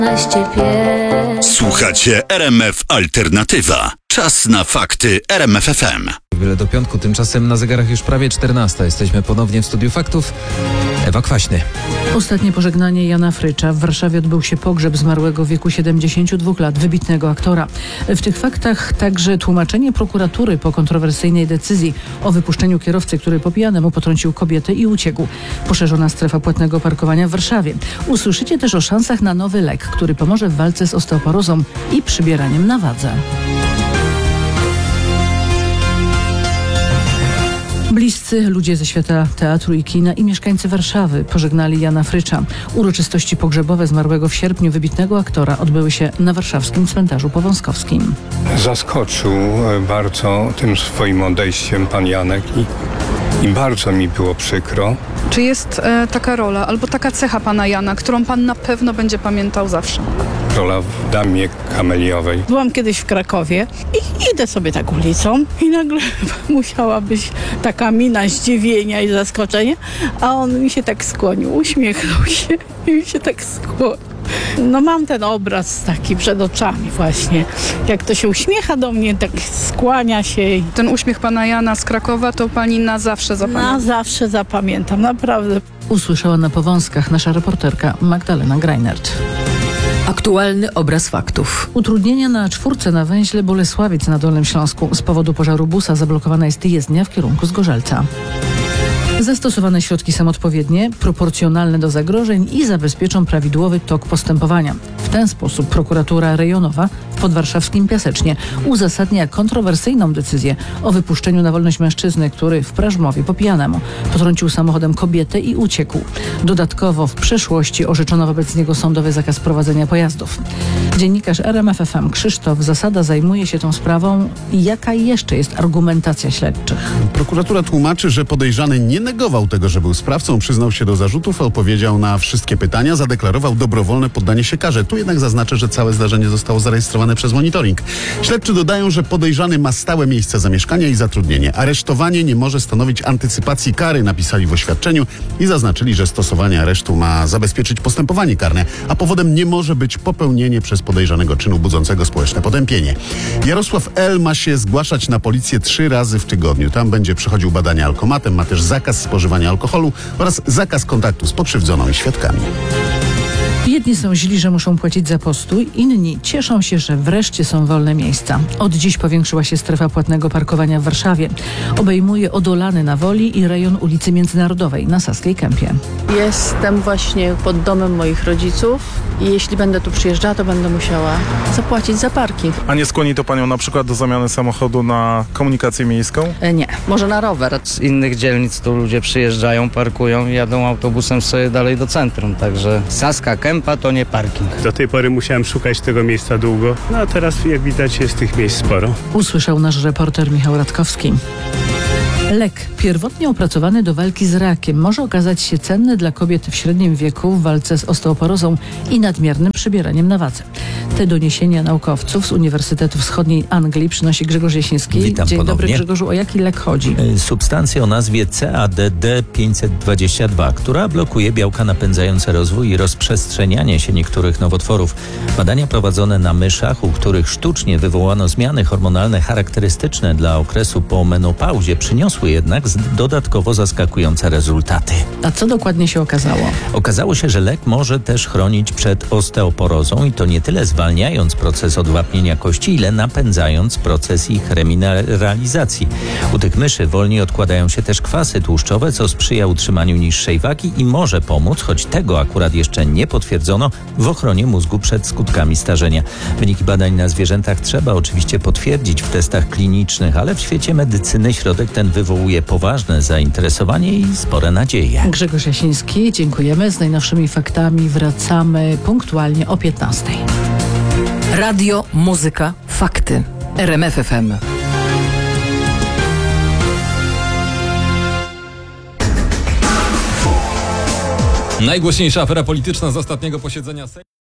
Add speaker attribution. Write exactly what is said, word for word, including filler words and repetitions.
Speaker 1: Słuchacie R M F Alternatywa. Czas na fakty R M F F M.
Speaker 2: Wiele do piątku, tymczasem na zegarach już prawie czternasta. Jesteśmy ponownie w studiu faktów. Ewa Kwaśny.
Speaker 3: Ostatnie pożegnanie Jana Frycza. W Warszawie odbył się pogrzeb zmarłego w wieku siedemdziesięciu dwóch lat, wybitnego aktora. W tych faktach także tłumaczenie prokuratury po kontrowersyjnej decyzji o wypuszczeniu kierowcy, który po pijanemu potrącił kobietę i uciekł. Poszerzona strefa płatnego parkowania w Warszawie. Usłyszycie też o szansach na nowy lek, który pomoże w walce z osteoporozą i przybieraniem na wadze. Bliscy ludzie ze świata teatru i kina i mieszkańcy Warszawy pożegnali Jana Frycza. Uroczystości pogrzebowe zmarłego w sierpniu wybitnego aktora odbyły się na warszawskim cmentarzu powązkowskim.
Speaker 4: Zaskoczył bardzo tym swoim odejściem pan Janek i, i bardzo mi było przykro.
Speaker 5: Czy jest e, taka rola albo taka cecha pana Jana, którą pan na pewno będzie pamiętał zawsze?
Speaker 4: Rola w Damie Kameliowej.
Speaker 6: Byłam kiedyś w Krakowie i idę sobie tak ulicą i nagle musiała być taka mina zdziwienia i zaskoczenia, a on mi się tak skłonił, uśmiechnął się i mi się tak skłonił. No mam ten obraz taki przed oczami właśnie, jak to się uśmiecha do mnie, tak skłania się.
Speaker 5: Ten uśmiech pana Jana z Krakowa to pani na zawsze zapamięta?
Speaker 6: Na zawsze zapamiętam, naprawdę.
Speaker 3: Usłyszała na Powązkach nasza reporterka Magdalena Greinert.
Speaker 7: Aktualny obraz faktów.
Speaker 3: Utrudnienia na czwórce na węźle Bolesławiec na Dolnym Śląsku. Z powodu pożaru busa zablokowana jest jezdnia w kierunku Zgorzelca. Zastosowane środki są odpowiednie, proporcjonalne do zagrożeń i zabezpieczą prawidłowy tok postępowania. W ten sposób prokuratura rejonowa w podwarszawskim Piasecznie uzasadnia kontrowersyjną decyzję o wypuszczeniu na wolność mężczyzny, który w Prażmowie po pijanemu potrącił samochodem kobietę i uciekł. Dodatkowo w przeszłości orzeczono wobec niego sądowy zakaz prowadzenia pojazdów. Dziennikarz R M F F M Krzysztof Zasada zajmuje się tą sprawą. Jaka jeszcze jest argumentacja śledczych?
Speaker 8: Prokuratura tłumaczy, że podejrzany nie negował tego, że był sprawcą, przyznał się do zarzutów, odpowiedział na wszystkie pytania, zadeklarował dobrowolne poddanie się karze. Tu jednak zaznaczę, że całe zdarzenie zostało zarejestrowane przez monitoring. Śledczy dodają, że podejrzany ma stałe miejsce zamieszkania i zatrudnienie. Aresztowanie nie może stanowić antycypacji kary, napisali w oświadczeniu i zaznaczyli, że stosowanie aresztu ma zabezpieczyć postępowanie karne, a powodem nie może być popełnienie przez podejrzanego czynu budzącego społeczne potępienie. Jarosław L. ma się zgłaszać na policję trzy razy w tygodniu. Tam będzie przechodził badania alkomatem, ma też zakaz spożywania alkoholu oraz zakaz kontaktu z pokrzywdzoną i świadkami.
Speaker 3: Jedni są źli, że muszą płacić za postój, inni cieszą się, że wreszcie są wolne miejsca. Od dziś powiększyła się strefa płatnego parkowania w Warszawie. Obejmuje Odolany na Woli i rejon ulicy Międzynarodowej na Saskiej Kępie.
Speaker 9: Jestem właśnie pod domem moich rodziców i jeśli będę tu przyjeżdżała, to będę musiała zapłacić za parking.
Speaker 10: A nie skłoni to panią na przykład do zamiany samochodu na komunikację miejską?
Speaker 9: E, nie, może na rower.
Speaker 11: Z innych dzielnic tu ludzie przyjeżdżają, parkują i jadą autobusem sobie dalej do centrum, także Saska Kępa to nie parking.
Speaker 12: Do tej pory musiałem szukać tego miejsca długo, no a teraz jak widać jest tych miejsc sporo.
Speaker 3: Usłyszał nasz reporter Michał Radkowski. Lek pierwotnie opracowany do walki z rakiem może okazać się cenny dla kobiet w średnim wieku w walce z osteoporozą i nadmiernym przybieraniem na wadze. Te doniesienia naukowców z Uniwersytetu Wschodniej Anglii przynosi Grzegorz Jasiński.
Speaker 13: Witam
Speaker 3: Dzień
Speaker 13: ponownie.
Speaker 3: dobry Grzegorzu, o jaki lek chodzi?
Speaker 13: Substancję o nazwie C A D D pięćset dwadzieścia dwa, która blokuje białka napędzające rozwój i rozprzestrzenianie się niektórych nowotworów. Badania prowadzone na myszach, u których sztucznie wywołano zmiany hormonalne charakterystyczne dla okresu po menopauzie, przyniosły jednak dodatkowo zaskakujące rezultaty.
Speaker 3: A co dokładnie się okazało?
Speaker 13: Okazało się, że lek może też chronić przed osteoporozą i to nie tyle zwalniając proces odwapnienia kości, ile napędzając proces ich remineralizacji. U tych myszy wolniej odkładają się też kwasy tłuszczowe, co sprzyja utrzymaniu niższej wagi i może pomóc, choć tego akurat jeszcze nie potwierdzono, w ochronie mózgu przed skutkami starzenia. Wyniki badań na zwierzętach trzeba oczywiście potwierdzić w testach klinicznych, ale w świecie medycyny środek ten wywołuje poważne zainteresowanie i spore nadzieje.
Speaker 3: Grzegorz Jasiński, dziękujemy. Z najnowszymi faktami wracamy punktualnie o piętnastej.
Speaker 7: Radio, muzyka, fakty. R M F F M.
Speaker 2: Najgłośniejsza afera polityczna z ostatniego posiedzenia Sejmu.